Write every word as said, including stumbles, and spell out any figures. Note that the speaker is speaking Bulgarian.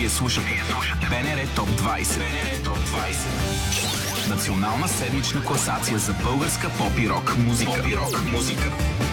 Вие слушате БНР Топ двайсет. Топ двайсет. Национална седмична класация за българска поп и рок музика. Поп и рок музика.